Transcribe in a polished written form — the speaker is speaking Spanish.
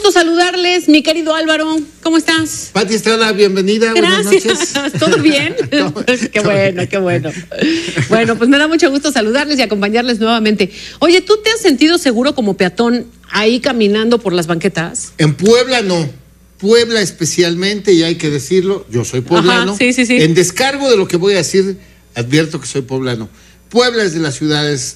gusto saludarles, mi querido Álvaro. ¿Cómo estás? Pati Estrada, bienvenida. Gracias. Buenas noches. ¿Todo bien? Qué bueno, qué bueno. Bueno, pues me da mucho gusto saludarles y acompañarles nuevamente. Oye, ¿tú te has sentido seguro como peatón ahí caminando por las banquetas? En Puebla no. Puebla especialmente, y hay que decirlo, yo soy poblano. Ajá, sí. En descargo de lo que voy a decir, advierto que soy poblano. Puebla es de las ciudades